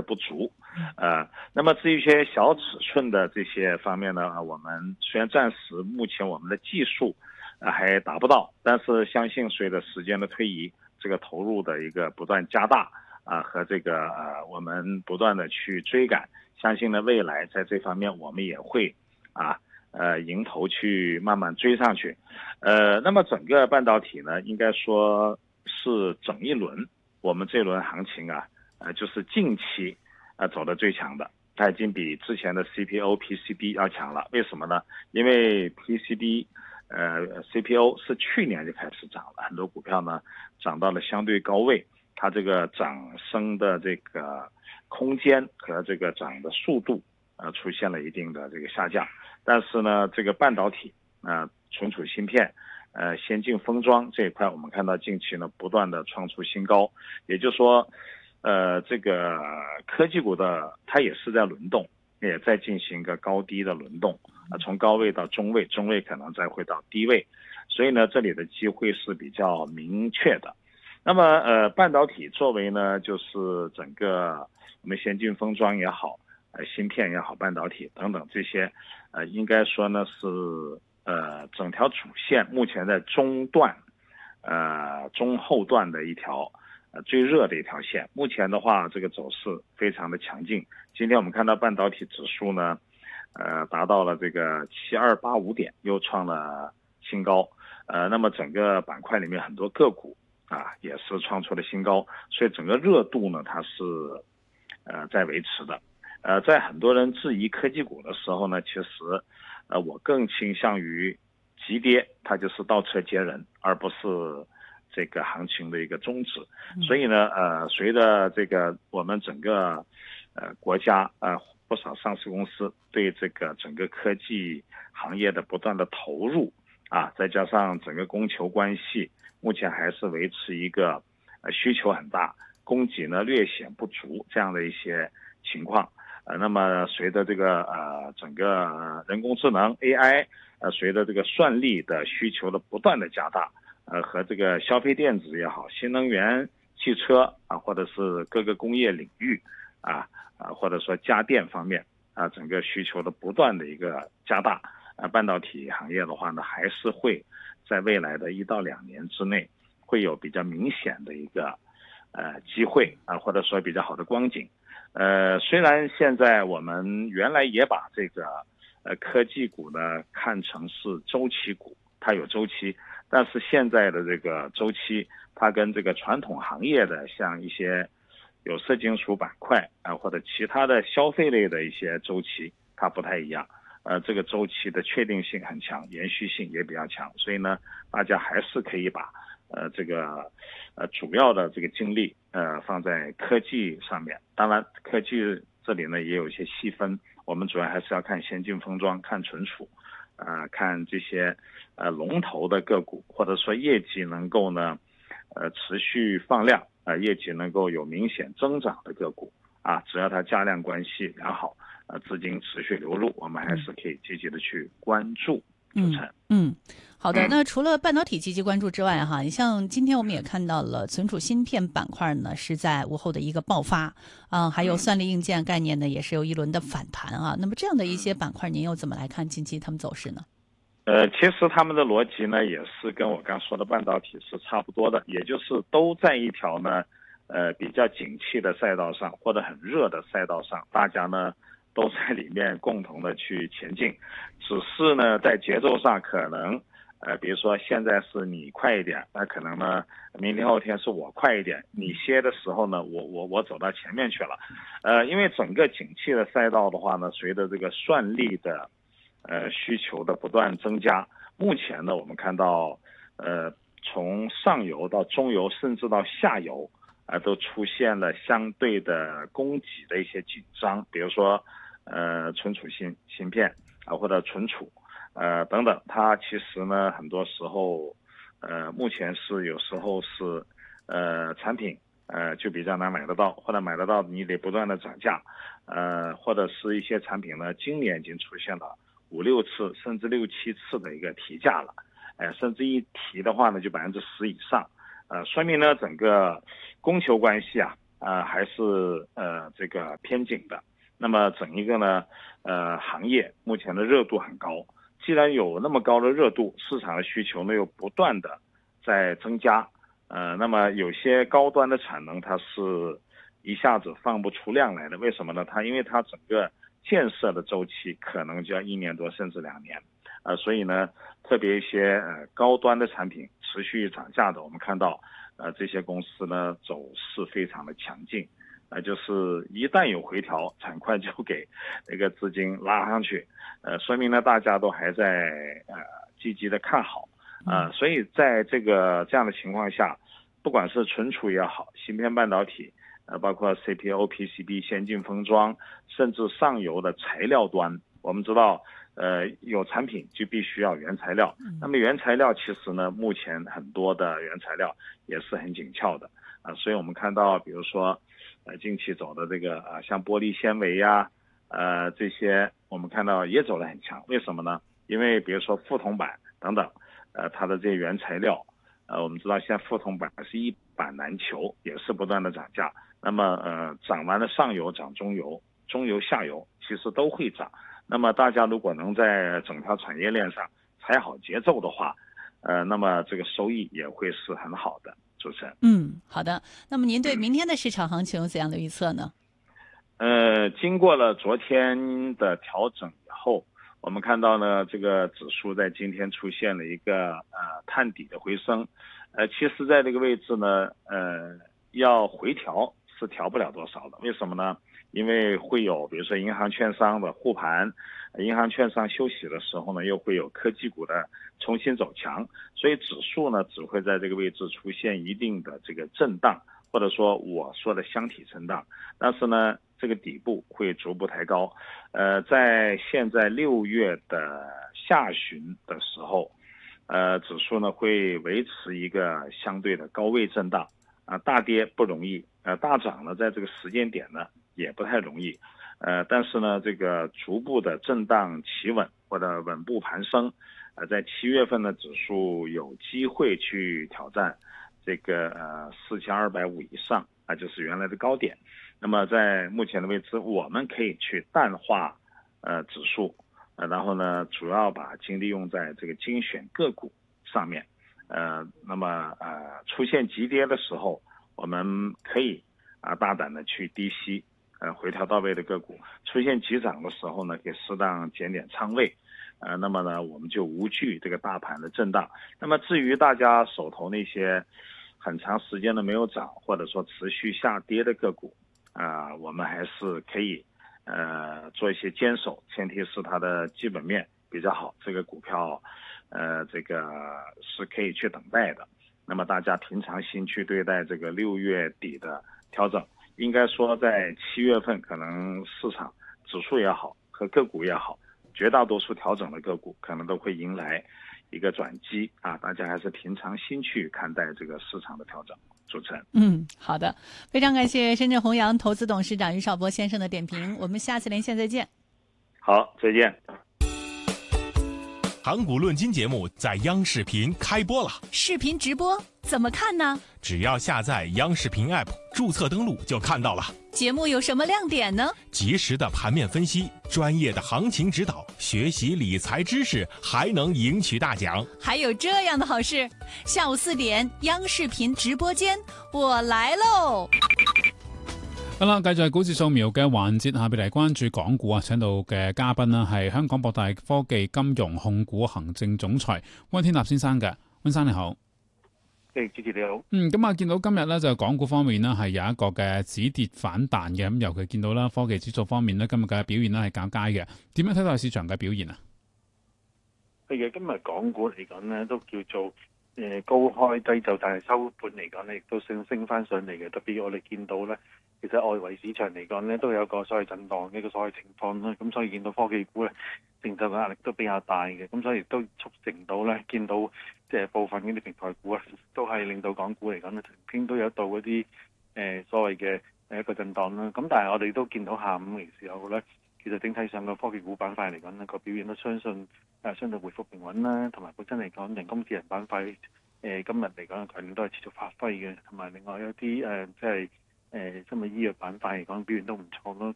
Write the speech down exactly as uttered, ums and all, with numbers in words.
不足。呃，那么至于一些小尺寸的这些方面呢，我们虽然暂时目前我们的技术呃还达不到，但是相信随着时间的推移，这个投入的一个不断加大啊、呃、和这个呃我们不断的去追赶，相信呢未来在这方面我们也会啊呃迎头去慢慢追上去。呃，那么整个半导体呢，应该说是整一轮我们这轮行情啊，呃就是近期呃走的最强的，它已经比之前的 C P O P C B 要强了。为什么呢？因为 P C B 呃 C P O 是去年就开始涨了，很多股票呢涨到了相对高位，它这个涨升的这个空间和这个涨的速度呃出现了一定的这个下降。但是呢，这个半导体呃存储芯片呃先进封装这一块，我们看到近期呢不断的创出新高，也就是说呃这个科技股的它也是在轮动，也在进行一个高低的轮动啊、呃，从高位到中位，中位可能再会到低位，所以呢这里的机会是比较明确的。那么呃半导体作为呢就是整个我们先进封装也好，呃芯片也好，半导体等等这些呃应该说呢是呃整条主线目前在中段呃中后段的一条呃最热的一条线。目前的话这个走势非常的强劲，今天我们看到半导体指数呢呃达到了这个七二八五点，又创了新高。呃那么整个板块里面很多个股啊也是创出了新高，所以整个热度呢它是呃在维持的。呃在很多人质疑科技股的时候呢，其实呃我更倾向于急跌它就是倒车接人，而不是这个行情的一个终止。所以呢呃随着这个我们整个呃国家呃不少上市公司对这个整个科技行业的不断的投入啊，再加上整个供求关系目前还是维持一个呃需求很大，供给呢略显不足这样的一些情况。呃，那么随着这个呃整个人工智能 A I， 呃随着这个算力的需求的不断的加大，呃和这个消费电子也好，新能源汽车啊，或者是各个工业领域啊啊或者说家电方面啊，整个需求的不断的一个加大，啊半导体行业的话呢，还是会在未来的一到两年之内会有比较明显的一个呃机会啊，或者说比较好的光景。呃，虽然现在我们原来也把这个呃科技股呢看成是周期股，它有周期，但是现在的这个周期，它跟这个传统行业的像一些有色金属板块啊、呃、或者其他的消费类的一些周期，它不太一样。呃，这个周期的确定性很强，延续性也比较强，所以呢，大家还是可以把呃这个呃主要的这个精力呃放在科技上面。当然科技这里呢也有一些细分，我们主要还是要看先进封装，看存储，呃看这些呃龙头的个股，或者说业绩能够呢呃持续放量，呃业绩能够有明显增长的个股啊，只要它价量关系良好，呃资金持续流入，我们还是可以积极的去关注。 嗯嗯，好的。那除了半导体积极关注之外，哈，你像今天我们也看到了存储芯片板块呢是在午后的一个爆发啊，还有算力硬件概念呢也是有一轮的反弹啊。那么这样的一些板块，您又怎么来看近期他们走势呢？ 呃，其实他们的逻辑呢也是跟我刚说的半导体是差不多的，也就是都在一条呢呃比较景气的赛道上，或者很热的赛道上，大家呢都在里面共同的去前进，只是呢在节奏上可能呃比如说现在是你快一点，那可能呢明天后天是我快一点，你歇的时候呢我我我走到前面去了。呃因为整个景气的赛道的话呢，随着这个算力的呃需求的不断增加，目前呢我们看到呃从上游到中游甚至到下游啊、呃，都出现了相对的供给的一些紧张，比如说呃存储芯芯片啊、呃、或者存储呃等等，它其实呢很多时候呃目前是有时候是呃产品呃就比较难买得到，或者买得到你得不断的涨价，呃或者是一些产品呢今年已经出现了五六次甚至六七次的一个提价了，哎，甚至一提的话呢就百分之十以上，呃，说明呢整个供求关系啊， 呃还是呃这个偏紧的。那么整一个呢呃行业目前的热度很高，既然有那么高的热度，市场的需求呢又不断的在增加，呃那么有些高端的产能它是一下子放不出量来的，为什么呢？它因为它整个建设的周期可能就要一年多甚至两年，呃，所以呢，特别一些呃高端的产品持续涨价的，我们看到呃这些公司呢走势非常的强劲，呃，就是一旦有回调，很快就给那个资金拉上去，呃，说明呢大家都还在呃积极的看好，啊、呃，所以在这个这样的情况下，不管是存储也好，芯片半导体。呃，包括 C P O、P C B、先进封装，甚至上游的材料端，我们知道，呃，有产品就必须要原材料。那么原材料其实呢，目前很多的原材料也是很紧俏的啊、呃，所以我们看到，比如说，呃，近期走的这个啊、呃，像玻璃纤维呀，呃，这些我们看到也走得很强。为什么呢？因为比如说覆铜板等等，呃，它的这些原材料，呃，我们知道现在覆铜板是一板难求，也是不断的涨价。那么呃，涨完了上游涨中游，中游下游其实都会涨。那么大家如果能在整条产业链上踩好节奏的话，呃，那么这个收益也会是很好的。主持人， 嗯，好的。那么您对明天的市场行情有怎样的预测呢？ 呃，经过了昨天的调整以后，我们看到呢，这个指数在今天出现了一个呃探底的回升，呃，其实在这个位置呢，呃，要回调。是调不了多少的，为什么呢？因为会有比如说银行券商的护盘，银行券商休息的时候呢，又会有科技股的重新走强，所以指数呢只会在这个位置出现一定的这个震荡，或者说我说的箱体震荡，但是呢这个底部会逐步抬高，呃，在现在六月的下旬的时候，呃，指数呢会维持一个相对的高位震荡。啊，大跌不容易，呃，大涨呢，在这个时间点呢也不太容易，呃，但是呢，这个逐步的震荡企稳或者稳步攀升，呃，在七月份的指数有机会去挑战这个呃四千二百五以上，啊、呃，就是原来的高点。那么在目前的位置，我们可以去淡化呃指数，呃，然后呢，主要把精力用在这个精选个股上面。呃，那么呃，出现急跌的时候，我们可以啊、呃、大胆的去低吸，呃，回调到位的个股；出现急涨的时候呢，可以适当减点仓位，呃，那么呢，我们就无惧这个大盘的震荡。那么至于大家手头那些很长时间的没有涨，或者说持续下跌的个股，啊、呃，我们还是可以呃做一些坚守，前提是它的基本面比较好，这个股票。呃，这个是可以去等待的。那么大家平常心去对待这个六月底的调整，应该说在七月份可能市场指数也好和个股也好，绝大多数调整的个股可能都会迎来一个转机啊！大家还是平常心去看待这个市场的调整。主持人， 嗯，好的，非常感谢深圳弘扬投资董事长于绍波先生的点评，我们下次连线再见。 好，再见。 盘古论金节目在央视频开播了， 视频直播怎么看呢？ 只要下载央视频 App， 注册登录就看到了。 节目有什么亮点呢？ 及时的盘面分析，专业的行情指导，学习理财知识，还能赢取大奖。 还有这样的好事，下午四點央視頻直播間，我來嘍！ 好啦，繼續係股市掃描嘅環節，下邊嚟關注港股啊，請到嘅嘉賓啦係香港博大科技金融控股行政總裁溫天納先生嘅。溫生你好。 誒，主持你好。 嗯，咁啊，見到今日咧就港股方面呢係有一個嘅止跌反彈嘅，咁尤其見到啦科技指數方面呢，今日嘅表現呢係較佳嘅。點樣睇到市場嘅表現啊？ 係嘅，今日港股嚟講呢，都叫做誒高開低走，但係收盤嚟講呢，亦都升升翻上嚟嘅。特別我哋見到呢，其實外圍市場嚟講呢，都有個所謂震盪嘅一個所謂情況啦。咁所以見到科技股呢，承受嘅壓力都比較大嘅。咁所以亦都促成到呢，見到即係部分嗰啲平台股啊，都係令到港股嚟講呢，曾經都有到嗰啲誒所謂嘅誒一個震盪啦。咁但係我哋都見到下午嘅時候呢，其實整體上個科技股板塊嚟講呢，個表現都相信誒、呃、相對回復平穩啦，同埋本身嚟講人工智能板塊誒、呃、今日嚟講嘅概念都係持續發揮嘅，同埋另外有啲誒即係誒生物醫藥板塊嚟講表現都唔錯咯。